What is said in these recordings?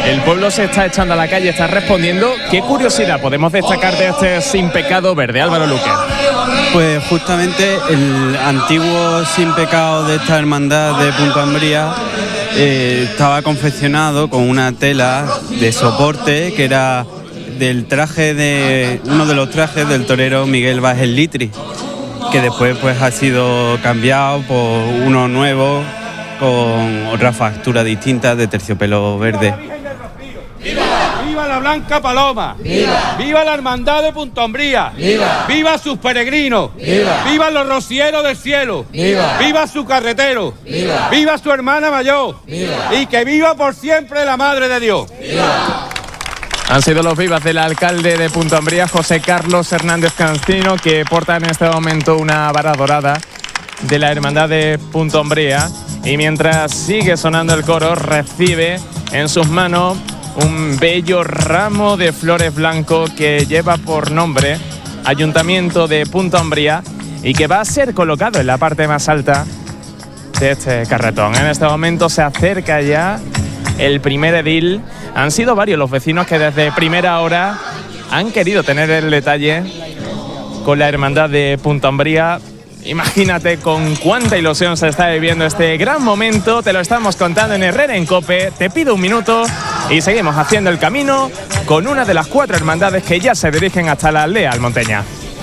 El pueblo se está echando a la calle, está respondiendo. ¿Qué curiosidad podemos destacar de este Sin Pecado Verde, Álvaro Luque? Pues justamente el antiguo Sin Pecado de esta hermandad de Punta Umbría estaba confeccionado con una tela de soporte que era del traje de uno de los trajes del torero Miguel Vázquez Litri, que después pues ha sido cambiado por uno nuevo con otra factura distinta de terciopelo verde. ¡Viva la Blanca Paloma! ¡Viva! ¡Viva la Hermandad de Punta Umbría! ¡Viva! ¡Viva sus peregrinos! ¡Viva! ¡Viva los rocieros del cielo! ¡Viva! ¡Viva su carretero! ¡Viva! ¡Viva su hermana mayor! ¡Viva! ¡Y que viva por siempre la Madre de Dios! ¡Viva! Han sido los vivas del alcalde de Punta Umbría, José Carlos Hernández Cancino, que porta en este momento una vara dorada de la Hermandad de Punta Umbría. Y mientras sigue sonando el coro, recibe en sus manos un bello ramo de flores blanco que lleva por nombre Ayuntamiento de Punta Umbría y que va a ser colocado en la parte más alta de este carretón. En este momento se acerca ya el primer edil. Han sido varios los vecinos que desde primera hora han querido tener el detalle con la Hermandad de Punta Umbría. Imagínate con cuánta ilusión se está viviendo este gran momento. Te lo estamos contando en Herrera en COPE. Te pido un minuto y seguimos haciendo el camino con una de las 4 hermandades que ya se dirigen hasta la aldea almonteña.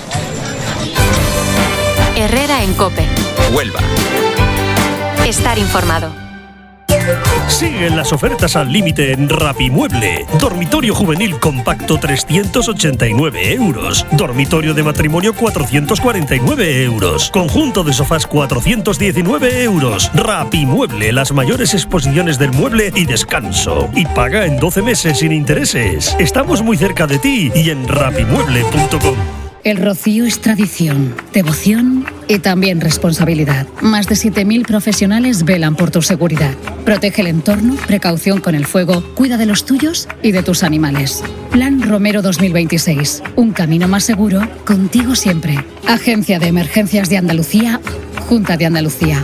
Herrera en COPE. Huelva. Estar informado. Siguen las ofertas al límite en Rapimueble. Dormitorio juvenil compacto 389 euros. Dormitorio de matrimonio 449 euros. Conjunto de sofás 419 euros. Rapimueble, las mayores exposiciones del mueble y descanso. Y paga en 12 meses sin intereses. Estamos muy cerca de ti y en rapimueble.com. El Rocío es tradición, devoción y también responsabilidad. Más de 7.000 profesionales velan por tu seguridad. Protege el entorno, precaución con el fuego, cuida de los tuyos y de tus animales. Plan Romero 2026. Un camino más seguro, contigo siempre. Agencia de Emergencias de Andalucía, Junta de Andalucía.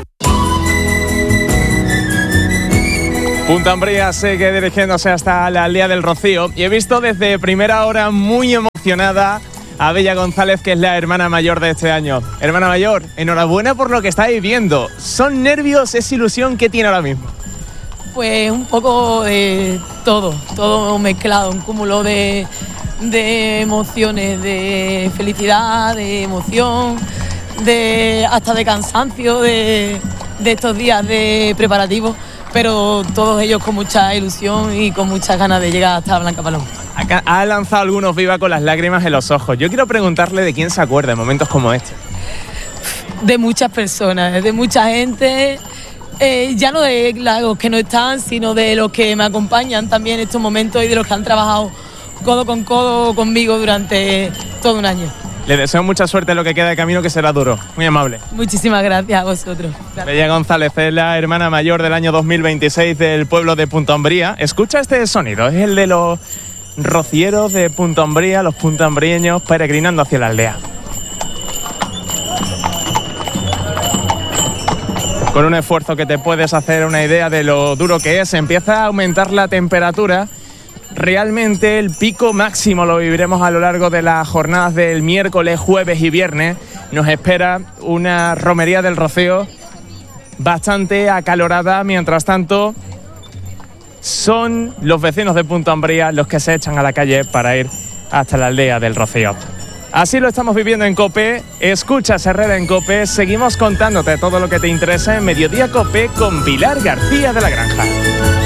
Punta Umbría sigue dirigiéndose hasta la aldea del Rocío y he visto desde primera hora muy emocionada a Bella González, que es la hermana mayor de este año. Hermana mayor, enhorabuena por lo que estáis viviendo. ¿Son nervios? ¿Es ilusión? ¿Qué tiene ahora mismo? Pues un poco de todo mezclado, un cúmulo de emociones, de felicidad, de emoción, hasta de cansancio de estos días de preparativos, pero todos ellos con mucha ilusión y con muchas ganas de llegar hasta Blanca Paloma. Acá ha lanzado algunos viva con las lágrimas en los ojos. Yo quiero preguntarle de quién se acuerda en momentos como este. De muchas personas, de mucha gente, ya no de los que no están, sino de los que me acompañan también en estos momentos y de los que han trabajado codo con codo conmigo durante todo un año. Le deseo mucha suerte en lo que queda de camino, que será duro. Muy amable. Muchísimas gracias a vosotros. Gracias. Bella González es la hermana mayor del año 2026 del pueblo de Punta Umbría. Escucha este sonido, es el de los rocieros de Punta Umbría, los puntaumbrieños peregrinando hacia la aldea. Con un esfuerzo que te puedes hacer una idea de lo duro que es, empieza a aumentar la temperatura. Realmente el pico máximo lo viviremos a lo largo de las jornadas del miércoles, jueves y viernes. Nos espera una romería del Rocío bastante acalorada. Mientras tanto, son los vecinos de Punta Umbría los que se echan a la calle para ir hasta la aldea del Rocío. Así lo estamos viviendo en COPE. Escuchas Herrera en COPE. Seguimos contándote todo lo que te interesa en Mediodía COPE con Pilar García de la Granja.